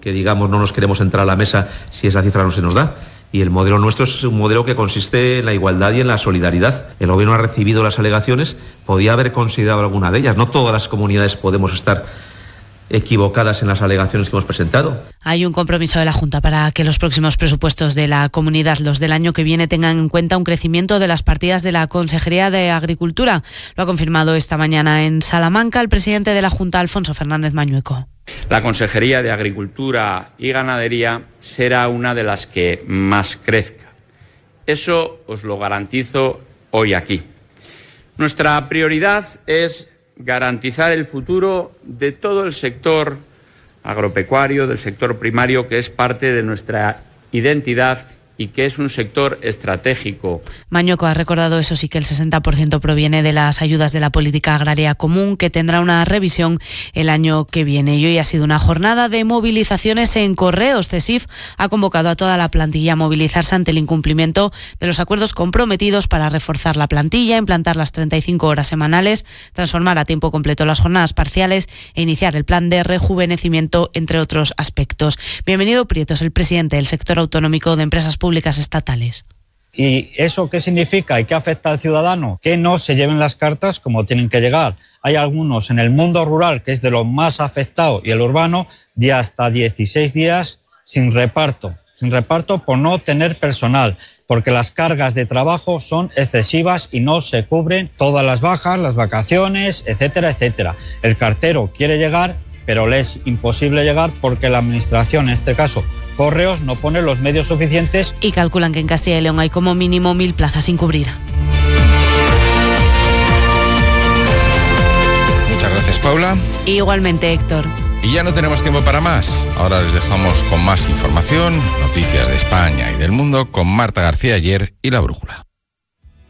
que digamos no nos queremos entrar a la mesa si esa cifra no se nos da. Y el modelo nuestro es un modelo que consiste en la igualdad y en la solidaridad. El Gobierno ha recibido las alegaciones, podía haber considerado alguna de ellas. No todas las comunidades podemos estar equivocadas en las alegaciones que hemos presentado. Hay un compromiso de la Junta para que los próximos presupuestos de la comunidad, los del año que viene, tengan en cuenta un crecimiento de las partidas de la Consejería de Agricultura. Lo ha confirmado esta mañana en Salamanca el presidente de la Junta, Alfonso Fernández Mañueco. La Consejería de Agricultura y Ganadería será una de las que más crezca. Eso os lo garantizo hoy aquí. Nuestra prioridad es garantizar el futuro de todo el sector agropecuario, del sector primario, que es parte de nuestra identidad y que es un sector estratégico. Mañueco ha recordado, eso sí, que el 60% proviene de las ayudas de la política agraria común, que tendrá una revisión el año que viene. Y hoy ha sido una jornada de movilizaciones en Correos. CESIF ha convocado a toda la plantilla a movilizarse ante el incumplimiento de los acuerdos comprometidos para reforzar la plantilla, implantar las 35 horas semanales, transformar a tiempo completo las jornadas parciales e iniciar el plan de rejuvenecimiento, entre otros aspectos. Bienvenido Prieto, es el presidente del sector autonómico de empresas públicas estatales. ¿Y eso qué significa y qué afecta al ciudadano? Que no se lleven las cartas como tienen que llegar. Hay algunos en el mundo rural, que es de los más afectados, y el urbano, de hasta 16 días sin reparto por no tener personal, porque las cargas de trabajo son excesivas y no se cubren todas las bajas, las vacaciones, etcétera, etcétera. El cartero quiere llegar, pero le es imposible llegar porque la administración, en este caso Correos, no pone los medios suficientes. Y calculan que en Castilla y León hay como mínimo 1.000 plazas sin cubrir. Muchas gracias, Paula. Igualmente, Héctor. Y ya no tenemos tiempo para más. Ahora les dejamos con más información, noticias de España y del mundo con Marta García Ayer y La Brújula.